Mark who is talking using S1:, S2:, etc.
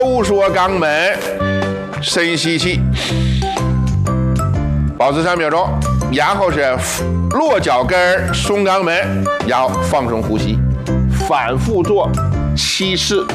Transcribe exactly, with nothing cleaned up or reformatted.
S1: 收缩肛门，深吸气，保持三秒钟，然后是落脚跟，松肛门，然后放松呼吸，反复做七次。